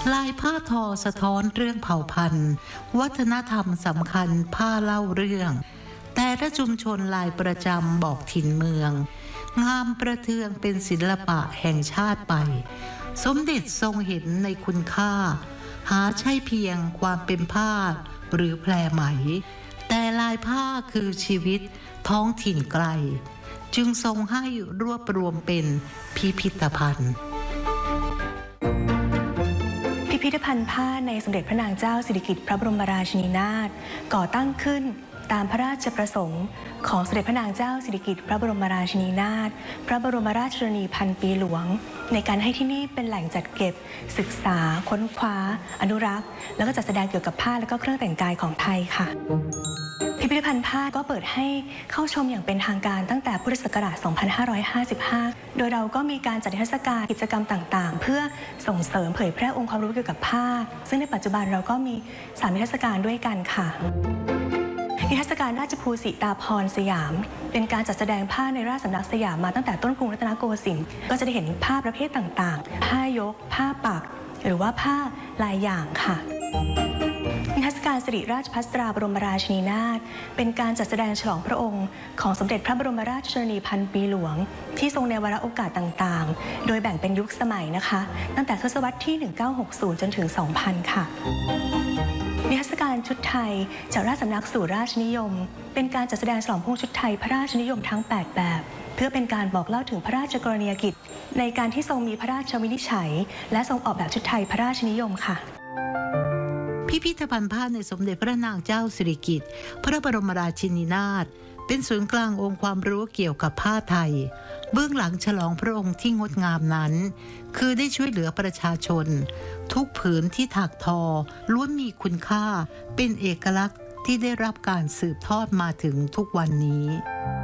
ลายผ้าทอสะท้อนเรื่องเผ่าพันธุ์วัฒนธรรมสำคัญผ้าเล่าเรื่องแต่ละชุมชนลายประจำบอกถิ่นเมืองงามประเทืองเป็นศิลปะแห่งชาติไปสมเด็จทรงเห็นในคุณค่าหาใช่เพียงความเป็นผ้าหรือแพรไหมแต่ลายผ้าคือชีวิตท้องถิ่นไกลจึงทรงให้รวบรวมเป็นพิพิธภัณฑ์พิพิธภัณฑ์ผ้าในสมเด็จพระนางเจ้าสิริกิติ์พระบรมราชินีนาถก่อตั้งขึ้นตามพระราชประสงค์ของสมเด็จพระนางเจ้าสิริกิติ์พระบรมราชินีนาถพระบรมราชชนนีพันปีหลวงในการให้ที่นี่เป็นแหล่งจัดเก็บศึกษาค้นคว้าอนุรักษ์แล้วก็จัดแสดงเกี่ยวกับผ้าและก็เครื่องแต่งกายของไทยค่ะพิพิธภัณฑ์ผ้าก็เปิดให้เข้าชมอย่างเป็นทางการตั้งแต่พุทธศักราช 2555 โดยเราก็มีการจัดนิทรรศการกิจกรรมต่างๆเพื่อส่งเสริมเผยแพร่องค์ความรู้เกี่ยวกับผ้าซึ่งในปัจจุบันเราก็มี3นิทรรศการด้วยกันค่ะนิทรรศการราชภูสิตาภรณ์สยามเป็นการจัดแสดงผ้าในราชสำนักสยามมาตั้งแต่ต้นกรุงรัตนโกสินทร์ก็จะได้เห็นผ้าประเภทต่างๆผ้ายกผ้าปักหรือว่าผ้าลายอย่างค่ะนิทรรศการสิริราชภัสราบรมราชินีนาถเป็นการจัดแสดงฉลองพระองค์ของสมเด็จพระบรมราชชนนีพันปีหลวงที่ทรงในวาระโอกาสต่างๆโดยแบ่งเป็นยุคสมัยนะคะตั้งแต่ทศวรรษที่ 1960 จนถึง 2000 ค่ะนิทรรศการชุดไทยจากราชสำนักสู่ราชนิยมเป็นการจัดแสดงฉลองพระองค์ชุดไทยพระราชนิยมทั้ง 8 แบบเพื่อเป็นการบอกเล่าถึงพระราชกรณียกิจในการที่ทรงมีพระราชวินิจฉัยและทรงออกแบบชุดไทยพระราชนิยมค่ะพิพิธภัณฑ์ผ้าในสมเด็จพระนางเจ้าสิริกิติ์พระบรมราชินีนาถเป็นศูนย์กลางองค์ความรู้เกี่ยวกับผ้าไทยเบื้องหลังฉลองพระองค์ที่งดงามนั้นคือได้ช่วยเหลือประชาชนทุกผืนที่ถักทอล้วนมีคุณค่าเป็นเอกลักษณ์ที่ได้รับการสืบทอดมาถึงทุกวันนี้